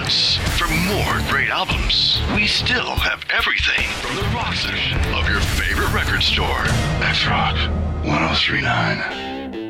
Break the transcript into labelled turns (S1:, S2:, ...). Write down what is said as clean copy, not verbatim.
S1: nuts. For more great albums, we still have everything from the rock section of your favorite record store. That's Rock 1039.